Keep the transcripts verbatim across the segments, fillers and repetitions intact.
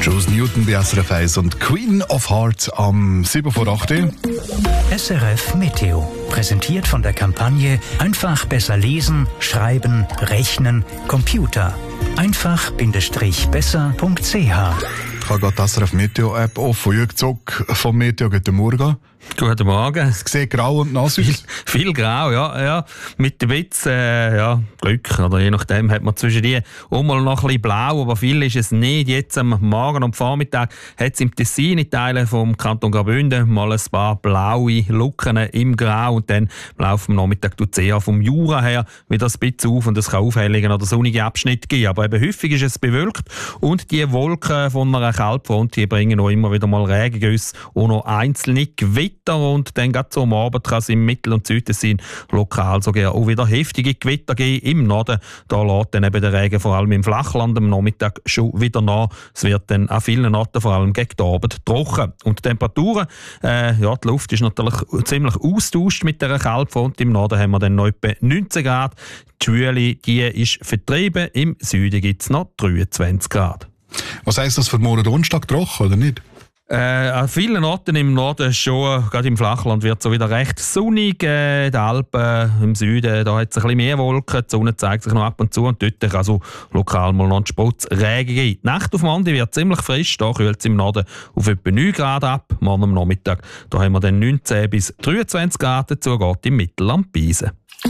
Juice Newton bei S R F eins und Queen of Hearts am sieben vor acht. S R F Meteo. Präsentiert von der Kampagne Einfach besser lesen, schreiben, rechnen, Computer. einfach-besser punkt c h. Ich habe gerade die S R F Meteo App offen. Jürg Zuck vom Meteo, guten Morgen. Guten Morgen. Es sieht grau und nass aus. Viel, viel grau, ja, ja. Mit ein bisschen äh, ja, Glück, oder je nachdem, hat man zwischen die auch mal noch ein bisschen blau, aber viel ist es nicht. Jetzt am Morgen und am Vormittag hat es im Tessin, in Teilen vom Kanton Graubünden, mal ein paar blaue Lücken im Grau und dann im Laufe des Nachmittags tut es eher vom Jura her wieder ein bisschen auf und es kann Aufhellungen oder sonnige Abschnitte geben. Aber eben häufig ist es bewölkt und die Wolken von einer Kaltfront, die bringen auch immer wieder mal Regengüsse und noch einzelne Gewitter. Und dann gerade so am Abend kann es im Mittel- und Südtessin lokal sogar auch wieder heftige Gewitter geben. Im Norden da lässt dann eben der Regen vor allem im Flachland am Nachmittag schon wieder nach. Es wird dann an vielen Orten vor allem gegen den Abend trocken. Und die Temperaturen, äh, ja, die Luft ist natürlich ziemlich austauscht mit der Kaltfront. Im Norden haben wir dann noch etwa neunzehn Grad. Die Schwüle, die ist vertrieben. Im Süden gibt es noch dreiundzwanzig Grad. Was heisst das für morgen Donnerstag, trocken oder nicht? Äh, an vielen Orten im Norden schon, gerade im Flachland wird es so wieder recht sonnig. Äh, die Alpen im Süden, da hat es ein bisschen mehr Wolken, die Sonne zeigt sich noch ab und zu und dort kann also lokal mal noch einen Sputz Regen geben. Die Nacht auf Mondi wird ziemlich frisch, da kühlt es im Norden auf etwa neun Grad ab. Morgen am Nachmittag da haben wir dann neunzehn bis dreiundzwanzig Grad, dazu geht im Mittelland Beisen.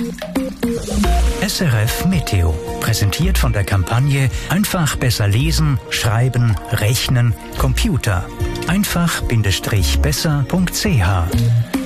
S R F Meteo. Präsentiert von der Kampagne Einfach besser lesen, schreiben, rechnen, Computer. einfach-besser punkt c h.